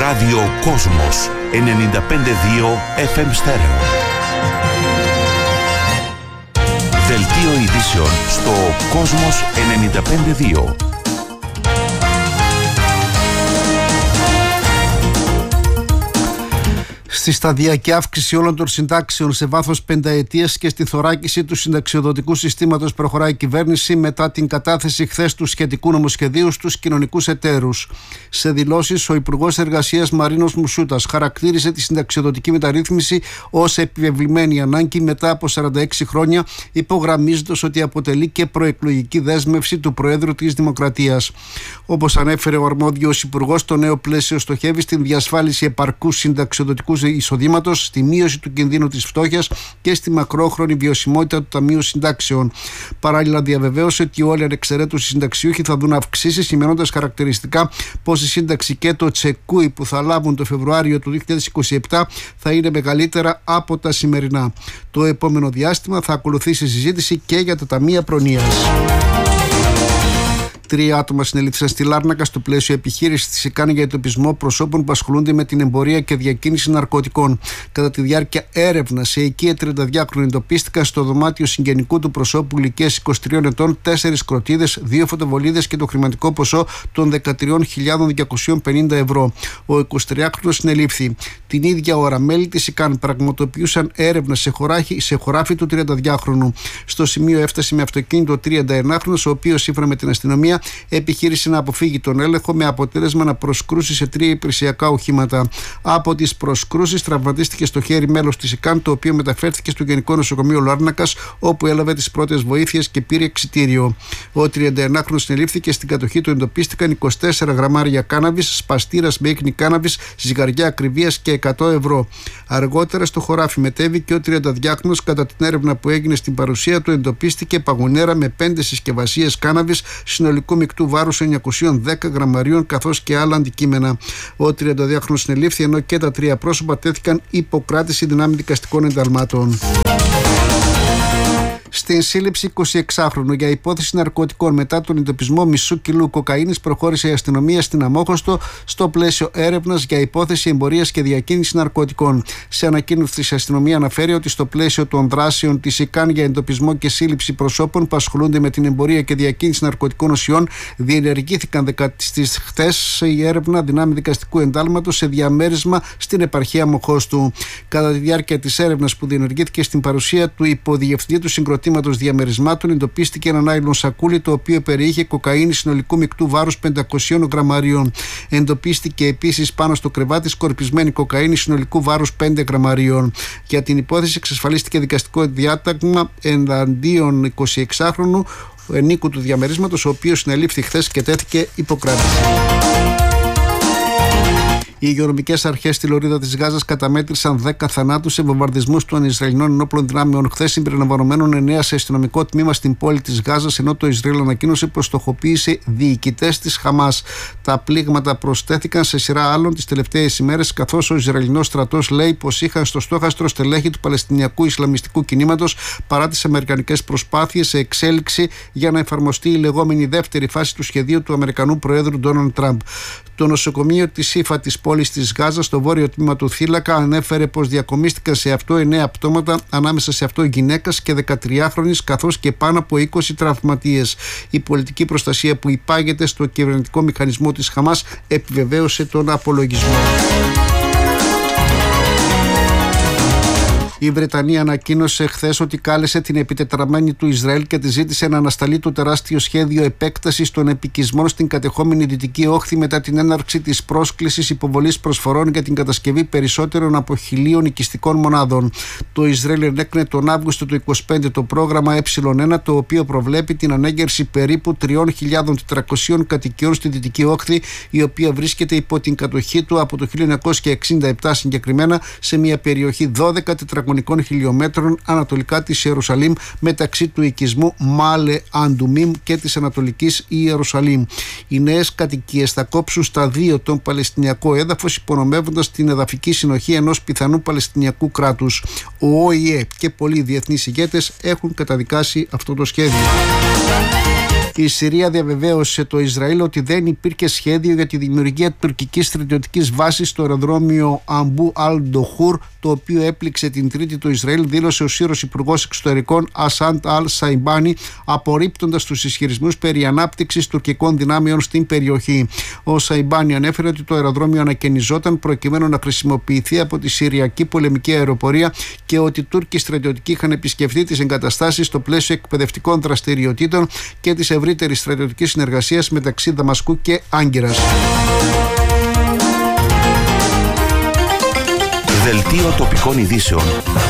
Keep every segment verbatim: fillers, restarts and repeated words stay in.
Ράδιο Κόσμος ενενήντα πέντε κόμμα δύο εφ εμ στέρεο. Δελτίο ειδήσεων στο Κόσμος ενενήντα πέντε κόμμα δύο. Στη σταδιακή αύξηση όλων των συντάξεων σε βάθος πενταετίας και στη θωράκιση του συνταξιοδοτικού συστήματος προχωράει η κυβέρνηση μετά την κατάθεση χθες του σχετικού νομοσχεδίου στους κοινωνικούς εταίρους. Σε δηλώσεις, ο Υπουργός Εργασίας Μαρίνος Μουσούτας χαρακτήρισε τη συνταξιοδοτική μεταρρύθμιση ως επιβεβλημένη ανάγκη μετά από σαράντα έξι χρόνια, υπογραμμίζοντας ότι αποτελεί και προεκλογική δέσμευση του Προέδρου της Δημοκρατίας. Όπως ανέφερε ο αρμόδιος Υπουργός, το νέο πλαίσιο στοχεύει στην διασφάλιση επαρκούς συνταξιοδοτικού εισοδήματος, στη μείωση του κινδύνου της φτώχειας και στη μακρόχρονη βιωσιμότητα του Ταμείου Συντάξεων. Παράλληλα, διαβεβαίωσε ότι όλοι ανεξαιρέτως οι συνταξιούχοι θα δουν αυξήσεις, σημειώνοντας χαρακτηριστικά πως η σύνταξη και το τσεκούι που θα λάβουν το Φεβρουάριο του δύο χιλιάδες είκοσι επτά θα είναι μεγαλύτερα από τα σημερινά. Το επόμενο διάστημα θα ακολουθήσει συζήτηση και για τα ταμεία προνοίας. Τρία άτομα συνελήφθησαν στη Λάρνακα στο πλαίσιο επιχείρησης της ΕΚΑΝ για εντοπισμό προσώπων που ασχολούνται με την εμπορία και διακίνηση ναρκωτικών. Κατά τη διάρκεια έρευνας, σε οικία τριανταδυάχρονων εντοπίστηκαν στο δωμάτιο συγγενικού του προσώπου ηλικίας είκοσι τριών ετών τέσσερις κροτίδες, δύο φωτοβολίδες και το χρηματικό ποσό των δεκατρείς χιλιάδες διακόσια πενήντα ευρώ. Ο εικοσιτριάχρονος συνελήφθη. Την ίδια ώρα, μέλη της ΕΚΑΝ πραγματοποιούσαν έρευνα σε, χωράχη, σε χωράφι του τριανταδυάχρονου. Στο σημείο έφτασε με αυτοκίνητο τριανταενάχρονος, ο οποίος σύμφωνα με την αστυνομία επιχείρησε να αποφύγει τον έλεγχο με αποτέλεσμα να προσκρούσει σε τρία υπηρεσιακά οχήματα. Από τις προσκρούσεις τραυματίστηκε στο χέρι μέλος της ΕΚΑΝ, το οποίο μεταφέρθηκε στο Γενικό Νοσοκομείο Λάρνακας, όπου έλαβε τις πρώτες βοήθειες και πήρε εξιτήριο. Ο τριανταενάχρονος συνελήφθηκε. Στην κατοχή του εντοπίστηκαν είκοσι τέσσερα γραμμάρια κάναβης, σπαστήρας με ίχνη κάναβης, ζυγαριά ακριβίας και εκατό ευρώ. Αργότερα στο χωράφι μετέβη και ο τριανταδυάχρονος. Κατά την έρευνα που έγινε στην παρουσία του, εντοπίστηκε παγωνέρα με πέντε συσκευασίες κάναβης συνολικού μεικτού βάρους εννιακόσια δέκα γραμμαρίων, καθώς και άλλα αντικείμενα. Ο τριανταδυάχρονος συνελήφθη, ενώ και τα τρία πρόσωπα τέθηκαν υπό κράτηση δυνάμει δικαστικών ενταλμάτων. Στην σύλληψη εικοσιεξάχρονου για υπόθεση ναρκωτικών μετά τον εντοπισμό μισού κιλού κοκαίνης προχώρησε η αστυνομία στην Αμόχωστο στο πλαίσιο έρευνας για υπόθεση εμπορίας και διακίνηση ναρκωτικών. Σε ανακοίνωση, η αστυνομία αναφέρει ότι στο πλαίσιο των δράσεων της ΕΚΑΝ για εντοπισμό και σύλληψη προσώπων που ασχολούνται με την εμπορία και διακίνηση ναρκωτικών ουσιών, διενεργήθηκαν στις χτες η έρευνα δυνάμει δικαστικού εντάλματος σε διαμέρισμα στην επαρχία Αμοχώστου. Κατά τη διάρκεια της έρευνας που διενεργήθηκε στην παρουσία του υποδιευθυντή του συγκροτήματος διαμερισμάτων, εντοπίστηκε ένα νάιλον σακούλι το οποίο περιείχε κοκαίνη συνολικού μεικτού βάρους πεντακόσια γραμμαρίων. Εντοπίστηκε επίσης πάνω στο κρεβάτι σκορπισμένη κοκαίνη συνολικού βάρους πέντε γραμμαρίων. Για την υπόθεση εξασφαλίστηκε δικαστικό διάταγμα εναντίον εικοσιεξάχρονου ενίκου του διαμερίσματος, ο οποίος συνελήφθη χθες και τέθηκε υποκράτηση. Οι υγειονομικές αρχές στη λωρίδα της Γάζας καταμέτρησαν δέκα θανάτους σε βομβαρδισμούς των Ισραηλινών ενόπλων δυνάμεων χθες, συμπεριλαμβανομένων εννέα σε αστυνομικό τμήμα στην πόλη της Γάζας, ενώ το Ισραήλ ανακοίνωσε πως στοχοποίησε διοικητές της Χαμάς. Τα πλήγματα προσθέθηκαν σε σειρά άλλων τις τελευταίες ημέρες, καθώς ο Ισραηλινός στρατός λέει πως είχαν στο στόχαστρο στελέχη του Παλαιστινιακού Ισλαμιστικού κινήματος παρά τις αμερικανικές προσπάθειες σε εξέλιξη για να εφαρμοστεί η λεγόμενη δεύτερη φάση του σχεδίου του Αμερικανού Προέδρου Ντόναλντ Τραμπ. Το νοσοκομείο της ΥΦΑ της πόλης της Γάζας, στο βόρειο τμήμα του Θύλακα, ανέφερε πως διακομίστηκαν σε αυτό εννέα πτώματα, ανάμεσα σε αυτό γυναίκας και δεκατριάχρονης, καθώς και πάνω από είκοσι τραυματίες. Η πολιτική προστασία που υπάγεται στο κυβερνητικό μηχανισμό της Χαμάς επιβεβαίωσε τον απολογισμό. Η Βρετανία ανακοίνωσε χθες ότι κάλεσε την επιτετραμένη του Ισραήλ και τη ζήτησε να ανασταλεί το τεράστιο σχέδιο επέκτασης των επικισμών στην κατεχόμενη Δυτική Όχθη μετά την έναρξη της πρόσκλησης υποβολής προσφορών για την κατασκευή περισσότερων από χιλίων οικιστικών μονάδων. Το Ισραήλ ενέκρινε τον Αύγουστο του είκοσι πέντε το πρόγραμμα Ε ένα, το οποίο προβλέπει την ανέγερση περίπου τρεις χιλιάδες τετρακόσιων κατοικιών στη Δυτική Όχθη, η οποία βρίσκεται υπό την κατοχή του από το χίλια εννιακόσια εξήντα επτά συγκεκριμένα, σε μια περιοχή δώδεκα τετραγωνικών χιλιόμετρων ανατολικά της Ιερουσαλήμ, μεταξύ του οικισμού Μάλε Αντουμίμ και της Ανατολικής Ιερουσαλήμ. Οι νέες κατοικίες θα κόψουν στα δύο τον Παλαιστινιακό έδαφος, υπονομεύοντας την εδαφική συνοχή ενός πιθανού Παλαιστινιακού κράτους. Ο Ο Η Ε και πολλοί διεθνείς ηγέτες έχουν καταδικάσει αυτό το σχέδιο. Η Συρία διαβεβαίωσε το Ισραήλ ότι δεν υπήρχε σχέδιο για τη δημιουργία τουρκικής στρατιωτικής βάσης στο αεροδρόμιο Αμπού Αλ-Ντοχούρ, το οποίο έπληξε την Τρίτη το Ισραήλ, δήλωσε ο Σύρος Υπουργός Εξωτερικών Ασάντ Αλ-Σαϊμπάνι, απορρίπτοντας τους ισχυρισμούς περί ανάπτυξης τουρκικών δυνάμεων στην περιοχή. Ο Σαϊμπάνι ανέφερε ότι το αεροδρόμιο ανακαινιζόταν προκειμένου να χρησιμοποιηθεί από τη Συριακή πολεμική αεροπορία και ότι οι Τούρκοι στρατιωτικοί είχαν επισκεφτεί τις εγκαταστάσεις στο πλαίσιο εκπαιδευτικών δραστηριοτήτων και της ευρύτερης στρατιωτικής συνεργασίας μεταξύ Δαμασκού και Άγκυρας. Δελτίο τοπικών ειδήσεων.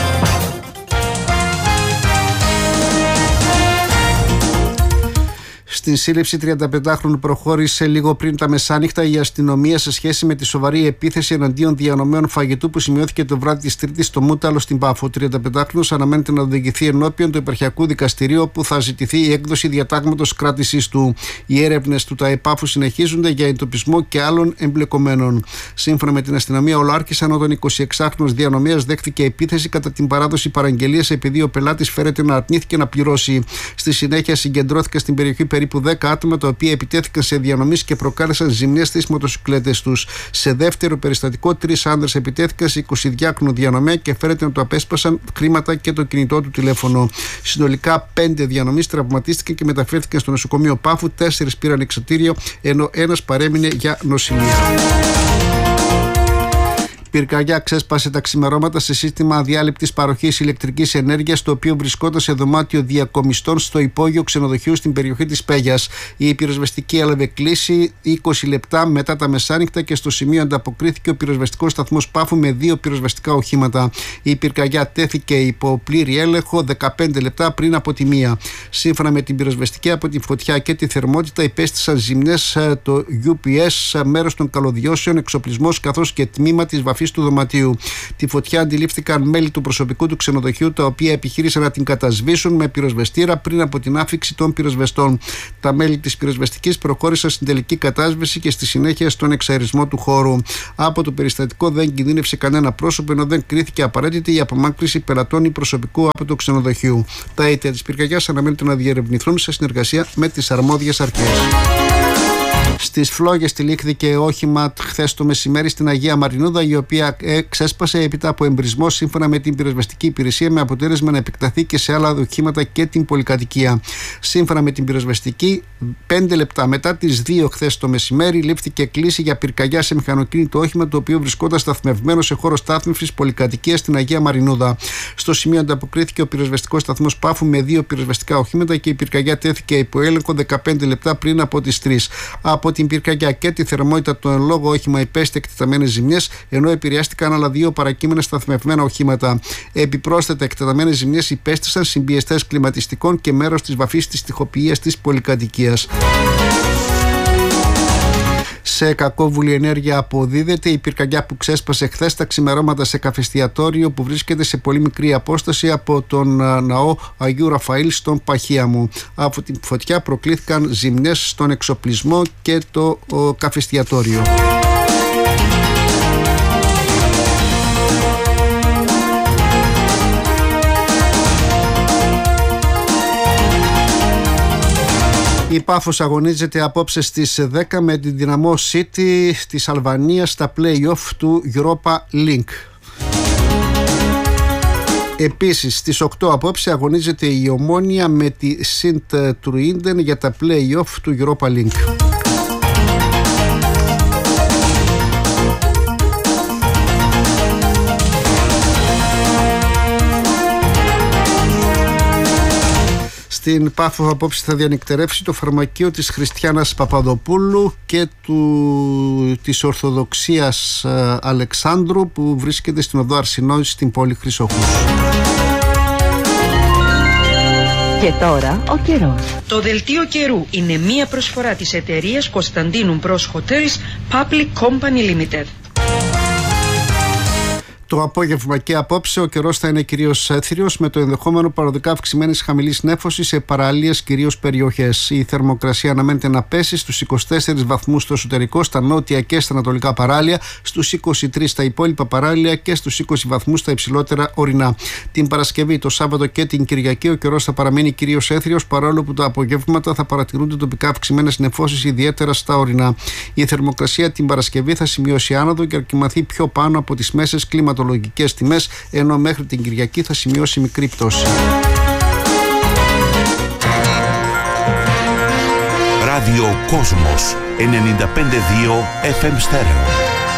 Στην σύλληψη τριανταπεντάχρονου προχώρησε λίγο πριν τα μεσάνυχτα η αστυνομία σε σχέση με τη σοβαρή επίθεση εναντίον διανομέων φαγητού που σημειώθηκε το βράδυ της Τρίτης στο Μούταλο στην Πάφο. Ο τριανταπεντάχρονος αναμένεται να οδηγηθεί ενώπιον του Επαρχιακού Δικαστηρίου, όπου θα ζητηθεί η έκδοση διατάγματος κράτησής του. Οι έρευνες του ΤΑΕ Πάφου συνεχίζονται για εντοπισμό και άλλων εμπλεκομένων. Σύμφωνα με την αστυνομία, ολοάρχισαν όταν ο εικοσιεξάχρονος διανομέας δέχθηκε επίθεση κατά την παράδοση παραγγελίας, επειδή ο πελάτης φέρεται να αρνήθηκε να πληρώσει. Στη συνέχεια συγκεντρώθηκε στην περιοχή περίπου δέκα άτομα, τα οποία επιτέθηκαν σε διανομής και προκάλεσαν ζημιές στις μοτοσυκλέτες τους. Σε δεύτερο περιστατικό, τρεις άνδρες επιτέθηκαν σε εικοσιδυάχρονο διανομέα και φέρεται να του απέσπασαν χρήματα και το κινητό του τηλέφωνο. Συνολικά πέντε διανομείς τραυματίστηκαν και μεταφέρθηκαν στο νοσοκομείο Πάφου, τέσσερις πήραν εξωτήριο, ενώ ένας παρέμεινε για νοσηλεία. Πυρκαγιά ξέσπασε τα ξημερώματα σε σύστημα αδιάλειπτης παροχής ηλεκτρικής ενέργειας, το οποίο βρισκόταν σε δωμάτιο διακομιστών στο υπόγειο ξενοδοχείου στην περιοχή της Πέγιας. Η πυροσβεστική έλαβε κλήση είκοσι λεπτά μετά τα μεσάνυχτα και στο σημείο ανταποκρίθηκε ο πυροσβεστικός σταθμός Πάφου με δύο πυροσβεστικά οχήματα. Η πυρκαγιά τέθηκε υπό πλήρη έλεγχο δεκαπέντε λεπτά πριν από τη μία. Σύμφωνα με την πυροσβεστική, από τη φωτιά και τη θερμότητα υπέστησαν ζημιές το γιου πι ες, μέρος των καλωδιώσεων, εξοπλισμός καθώς και τμήμα της βαφής του δωματίου. Τη φωτιά αντιλήφθηκαν μέλη του προσωπικού του ξενοδοχείου, τα οποία επιχείρησαν να την κατασβήσουν με πυροσβεστήρα πριν από την άφιξη των πυροσβεστών. Τα μέλη της πυροσβεστικής προχώρησαν στην τελική κατάσβεση και στη συνέχεια στον εξαερισμό του χώρου. Από το περιστατικό δεν κινδύνευσε κανένα πρόσωπο, ενώ δεν κρίθηκε απαραίτητη η απομάκρυνση πελατών ή προσωπικού από το ξενοδοχείο. Τα αίτια της πυρκαγιάς αναμένεται να διερευνηθούν σε συνεργασία με τις αρμόδιες αρχές. Στις Φλόγες τυλίχθηκε όχημα χθες το μεσημέρι στην Αγία Μαρινούδα, η οποία ξέσπασε έπειτα από εμπρισμό, σύμφωνα με την πυροσβεστική υπηρεσία, με αποτέλεσμα να επεκταθεί και σε άλλα οχήματα και την πολυκατοικία. Σύμφωνα με την πυροσβεστική, πέντε λεπτά μετά τις δύο χθες το μεσημέρι λήφθηκε κλήση για πυρκαγιά σε μηχανοκίνητο όχημα, το οποίο βρισκόταν σταθμευμένο σε χώρο στάθμευσης πολυκατοικίας στην Αγία Μαρινούδα. Στο σημείο ανταποκρίθηκε ο πυροσβεστικός σταθμός Πάφου με δύο πυροσβεστικά οχήματα και η πυρκαγιά τέθηκε υπό έλεγχο δεκαπέντε λεπτά πριν από τις τρεις. Από την πυρκαγιά και τη θερμότητα, το εν λόγω όχημα υπέστη εκτεταμένες ζημιές, ενώ επηρεάστηκαν άλλα δύο παρακείμενα σταθμευμένα οχήματα. Επιπρόσθετα, εκτεταμένες ζημιές υπέστησαν συμπιεστές κλιματιστικών και μέρος της βαφής της τοιχοποιίας της πολυκατοικίας. Σε κακόβουλη ενέργεια αποδίδεται η πυρκαγιά που ξέσπασε χθες τα ξημερώματα σε καφεστιατόριο που βρίσκεται σε πολύ μικρή απόσταση από τον ναό Αγίου Ραφαήλ στον Παχίαμο. Από την φωτιά προκλήθηκαν ζημιές στον εξοπλισμό και το ο, καφεστιατόριο. Η Πάφος αγωνίζεται απόψε στις δέκα με την Δυναμό City της Αλβανίας στα play-off του Europa League. Επίσης στις οκτώ απόψε αγωνίζεται η Ομόνοια με τη Sint Truiden για τα play-off του Europa League. Στην Πάφο απόψε θα διανυκτερεύσει το φαρμακείο της Χριστιάνας Παπαδοπούλου και του, της Ορθοδοξίας Αλεξάνδρου, που βρίσκεται στην οδό Αρσινόη στην πόλη Χρυσόχους. Και τώρα ο καιρός. Το δελτίο καιρού είναι μία προσφορά της εταιρείας Κωνσταντίνου Μπρος Hotels Public Company Limited. Το απόγευμα και απόψε ο καιρός θα είναι κυρίως έθριος, με το ενδεχόμενο παροδικά αυξημένης χαμηλής νέφωσης σε παραλίες κυρίως περιοχές. Η θερμοκρασία αναμένεται να πέσει στους είκοσι τέσσερις βαθμούς στο εσωτερικό, στα νότια και στα ανατολικά παράλια, στους είκοσι τρεις στα υπόλοιπα παράλια και στους είκοσι βαθμούς στα υψηλότερα ορεινά. Την Παρασκευή, το Σάββατο και την Κυριακή ο καιρός θα παραμείνει κυρίως έθριος, παρόλο που τα απογεύματα θα παρατηρούνται τοπικά αυξημένες νεφώσεις, ιδιαίτερα στα ορεινά. Η θερμοκρασία την Παρασκευή θα σημειώσει άνοδο και αρκιμαθεί πιο πάνω από τις μέσες κλιματολογικές τιμές, ενώ μέχρι την Κυριακή θα σημειώσει μικρή πτώση. Ράδιο Κόσμος ενενήντα πέντε δύο εφ εμ Στέρεο.